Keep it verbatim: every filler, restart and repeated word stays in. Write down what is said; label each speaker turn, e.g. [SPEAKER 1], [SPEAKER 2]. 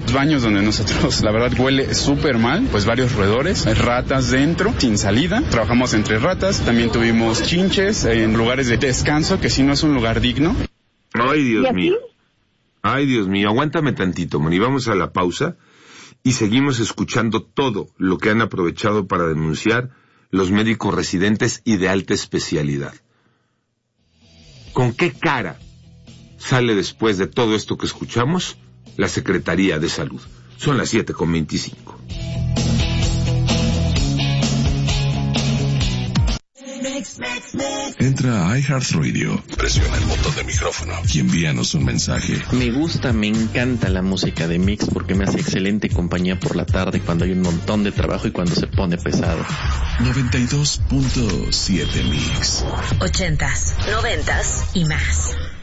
[SPEAKER 1] baños donde nosotros, la verdad, huele súper mal, pues varios roedores, ratas dentro, sin salida. Trabajamos entre ratas, también tuvimos chinches en lugares de descanso, que sí no es un lugar digno.
[SPEAKER 2] Ay, Dios mío. Ay, Dios mío. Aguántame tantito, Moni. Vamos a la pausa y seguimos escuchando todo lo que han aprovechado para denunciar los médicos residentes y de alta especialidad. ¿Con qué cara sale después de todo esto que escuchamos la Secretaría de Salud? Son las siete con veinticinco.
[SPEAKER 3] Entra a iHeartRadio, presiona el botón de micrófono y envíanos un mensaje.
[SPEAKER 4] Me gusta, me encanta la música de Mix porque me hace excelente compañía por la tarde cuando hay un montón de trabajo y cuando se pone pesado.
[SPEAKER 3] noventa y dos punto siete Mix.
[SPEAKER 5] Ochentas, noventas y más.